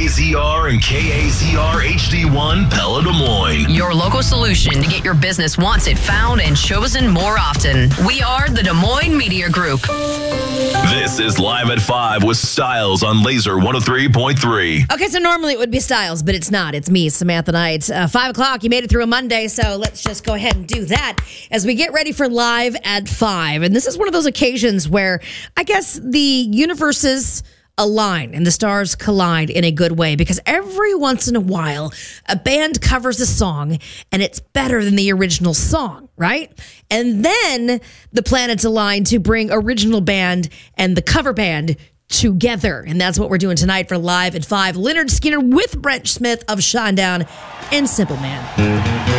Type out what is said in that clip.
KAZR and KAZR HD1 Pella Des Moines. Your local solution to get your business wanted, found, and chosen more often. We are the Des Moines Media Group. This is Live at 5 with Styles on Laser 103.3. Okay, so normally it would be Styles, but it's not. It's me, Samantha Knight. 5 o'clock, you made it through a Monday, so let's just go ahead and do that as we get ready for Live at 5. And this is one of those occasions where I guess the universes align and the stars collide in a good way, because every once in a while a band covers a song and it's better than the original song, right? And then the planets align to bring original band and the cover band together. And that's what we're doing tonight for Live at 5. Lynyrd Skynyrd with Brent Smith of Shinedown and Simple Man.